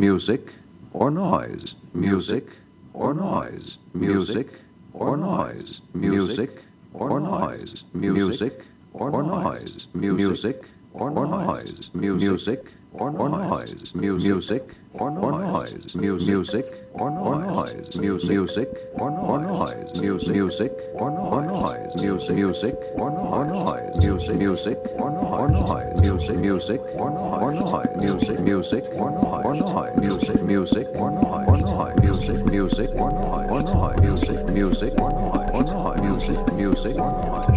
music or noise, music or noise, music or noise, music or noise, music or noise, music or noise, music or noise, music or noise, music or noise, music or noise, music or noise, music or noise, music or noise, music or noise, music or noise, music or noise, music or noise, music or noise, music or noise, music or noise.